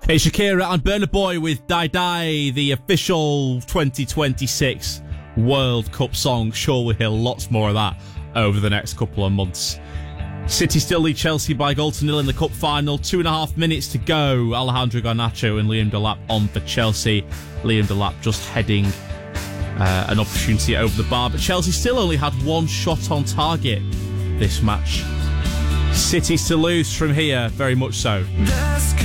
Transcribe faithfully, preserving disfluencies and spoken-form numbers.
Hey, Shakira and Burna Boy with Die Die, the official twenty twenty-six World Cup song. Sure, we'll hear lots more of that over the next couple of months. City still lead Chelsea by goal to nil in the cup final. Two and a half minutes to go. Alejandro Garnacho and Liam Delap on for Chelsea. Liam Delap just heading uh, an opportunity over the bar, but Chelsea still only had one shot on target this match. City's to lose from here, very much so.